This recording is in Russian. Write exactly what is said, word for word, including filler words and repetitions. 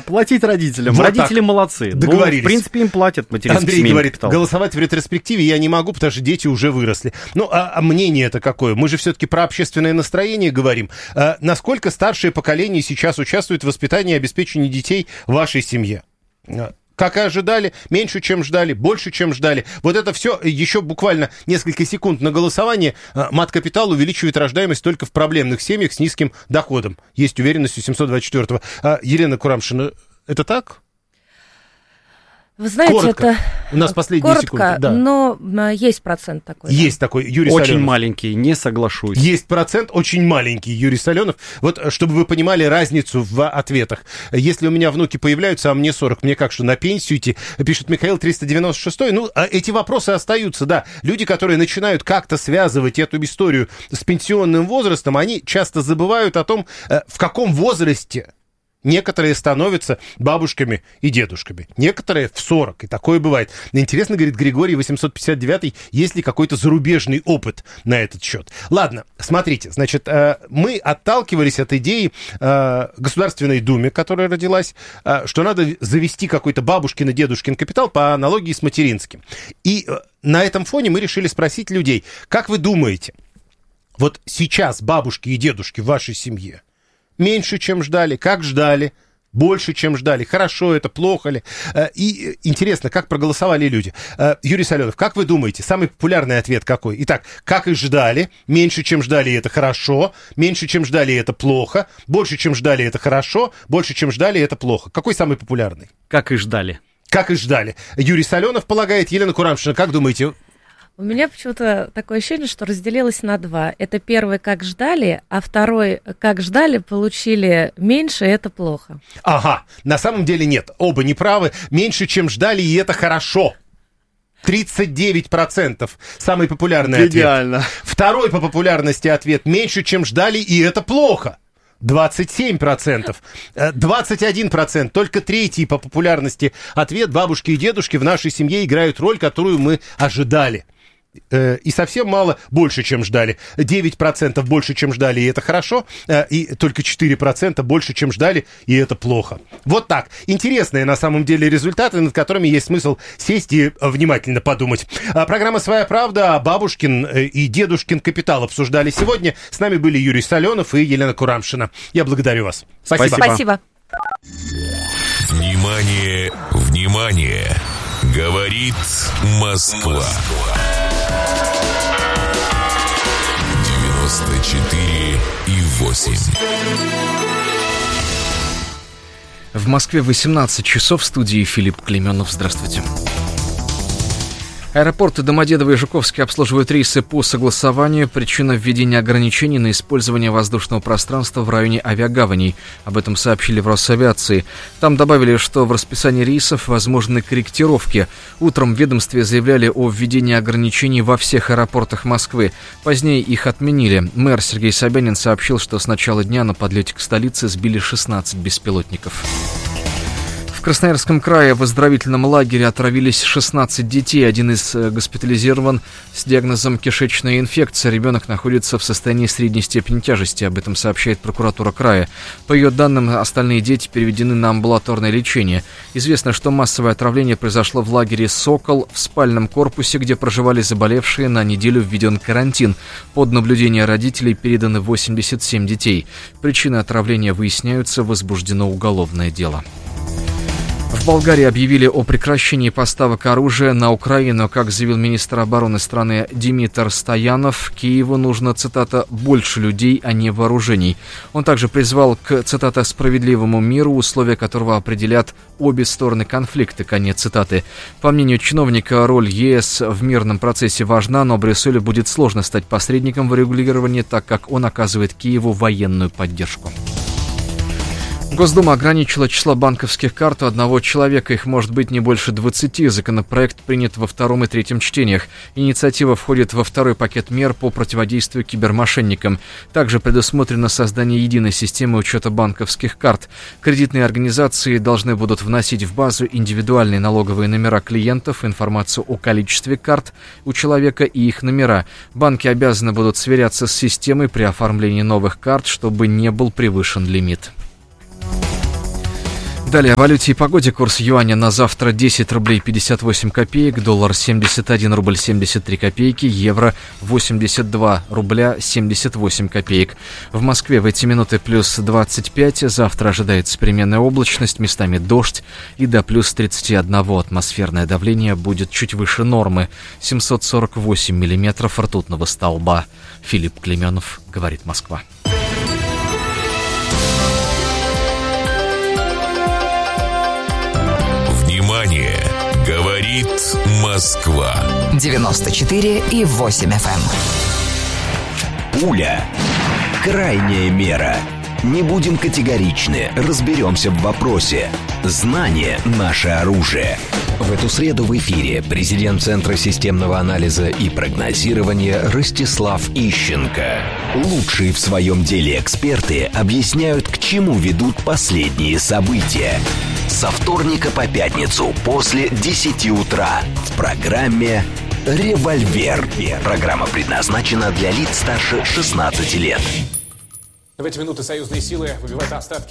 Платить родителям. Вот Родители так. молодцы. Договорились. Ну, в принципе, им платят материнский Андрей семейный говорит, капитал. голосовать в ретроспективе я не могу, потому что дети уже выросли. Ну, а, а мнение это какое? Мы же все-таки про общественное настроение говорим. А, насколько старшее поколение сейчас участвует в воспитании и обеспечении детей в вашей семье? Как и ожидали, меньше, чем ждали, больше, чем ждали. Вот это все, еще буквально несколько секунд на голосование. Мат-капитал увеличивает рождаемость только в проблемных семьях с низким доходом. Есть уверенность у семьсот двадцать четвёртого. А, Елена Курамшина, это так? Вы знаете, коротко. это У нас последние коротко, секунды. Да. но есть процент такой. Есть да. такой, Юрий Очень Соленов. маленький, не соглашусь. Есть процент, очень маленький, Юрий Соленов. Вот, чтобы вы понимали разницу в ответах. Если у меня внуки появляются, а мне сорок, мне как, что на пенсию идти? Пишет Михаил триста девяносто шесть. Ну, эти вопросы остаются, да. Люди, которые начинают как-то связывать эту историю с пенсионным возрастом, они часто забывают о том, в каком возрасте некоторые становятся бабушками и дедушками. Некоторые в сорок, и такое бывает. Интересно, говорит Григорий восемьсот пятьдесят девятый, есть ли какой-то зарубежный опыт на этот счет. Ладно, смотрите, значит, мы отталкивались от идеи Государственной Думы, которая родилась, что надо завести какой-то бабушкин и дедушкин капитал по аналогии с материнским. И на этом фоне мы решили спросить людей, как вы думаете, вот сейчас бабушки и дедушки в вашей семье меньше, чем ждали, как ждали, больше, чем ждали, хорошо это, плохо ли. И интересно, как проголосовали люди. Юрий Соленов, как вы думаете, самый популярный ответ какой? Итак, как и ждали, меньше, чем ждали, это хорошо, меньше, чем ждали, это плохо, больше, чем ждали, это хорошо, больше, чем ждали, это плохо. Какой самый популярный? Как и ждали. Как и ждали. Юрий Соленов полагает, Елена Курамшина, как думаете? У меня почему-то такое ощущение, что разделилось на два. Это первый, как ждали, а второй, как ждали, получили меньше, и это плохо. Ага, на самом деле нет, оба неправы. Меньше, чем ждали, и это хорошо. тридцать девять процентов самый популярный ответ. Идеально. Второй по популярности ответ. Меньше, чем ждали, и это плохо. двадцать семь процентов. двадцать один процент. Только третий по популярности ответ. Бабушки и дедушки в нашей семье играют роль, которую мы ожидали. И совсем мало, больше, чем ждали. девять процентов больше, чем ждали, и это хорошо. И только четыре процента больше, чем ждали, и это плохо. Вот так. Интересные, на самом деле, результаты, над которыми есть смысл сесть и внимательно подумать. Программа «Своя правда», бабушкин и дедушкин капитал обсуждали сегодня. С нами были Юрий Соленов и Елена Курамшина. Я благодарю вас. Спасибо. Спасибо. Внимание, внимание! Говорит Москва. девяносто четыре и восемь. В Москве восемнадцать часов, в студии Филипп Клейменов. Здравствуйте. Аэропорты Домодедово и Жуковский обслуживают рейсы по согласованию. Причина введения ограничений на использование воздушного пространства в районе авиагаваней. Об этом сообщили в Росавиации. Там добавили, что в расписании рейсов возможны корректировки. Утром в ведомстве заявляли о введении ограничений во всех аэропортах Москвы. Позднее их отменили. Мэр Сергей Собянин сообщил, что с начала дня на подлете к столице сбили шестнадцать беспилотников. В Красноярском крае в оздоровительном лагере отравились шестнадцать детей. Один из госпитализирован с диагнозом кишечная инфекция. Ребенок находится в состоянии средней степени тяжести. Об этом сообщает прокуратура края. По ее данным, остальные дети переведены на амбулаторное лечение. Известно, что массовое отравление произошло в лагере «Сокол». В спальном корпусе, где проживали заболевшие, на неделю введен карантин. Под наблюдение родителей переданы восемьдесят семь детей. Причины отравления выясняются, возбуждено уголовное дело. В Болгарии объявили о прекращении поставок оружия на Украину. Как заявил министр обороны страны Димитр Стоянов, Киеву нужно, цитата, «больше людей, а не вооружений». Он также призвал к, цитата, «справедливому миру, условия которого определят обе стороны конфликта», конец цитаты. По мнению чиновника, роль ЕС в мирном процессе важна, но Брюсселю будет сложно стать посредником в регулировании, так как он оказывает Киеву военную поддержку. Госдума ограничила число банковских карт у одного человека. Их может быть не больше двадцати. Законопроект принят во втором и третьем чтениях. Инициатива входит во второй пакет мер по противодействию кибермошенникам. Также предусмотрено создание единой системы учета банковских карт. Кредитные организации должны будут вносить в базу индивидуальные налоговые номера клиентов, информацию о количестве карт у человека и их номера. Банки обязаны будут сверяться с системой при оформлении новых карт, чтобы не был превышен лимит. Далее о валюте и погоде. Курс юаня на завтра десять рублей пятьдесят восемь копеек, доллар семьдесят один рубль семьдесят три копейки, евро восемьдесят два рубля семьдесят восемь копеек. В Москве в эти минуты плюс двадцать пять, завтра ожидается переменная облачность, местами дождь и до плюс тридцать один. Атмосферное давление будет чуть выше нормы, семьсот сорок восемь миллиметров ртутного столба. Филипп Клеменов, говорит Москва. Внимание! Говорит Москва. девяносто четыре и восемь эф эм. Пуля. Крайняя мера. Не будем категоричны, разберемся в вопросе. Знание – наше оружие. В эту среду в эфире президент Центра системного анализа и прогнозирования Ростислав Ищенко. Лучшие в своем деле эксперты объясняют, к чему ведут последние события. Со вторника по пятницу после десяти утра в программе «Револьвер». Программа предназначена для лиц старше шестнадцати лет. В эти минуты союзные силы выбивают остатки